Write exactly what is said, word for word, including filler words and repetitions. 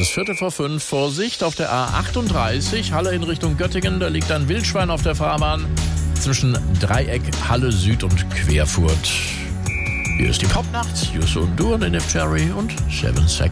ist Viertel vor fünf. Vorsicht auf der A achtunddreißig, Halle in Richtung Göttingen. Da liegt ein Wildschwein auf der Fahrbahn zwischen Dreieck, Halle Süd und Querfurt. Hier ist die Popnacht. Jussi und Duan in F. Cherry und Seven Seconds.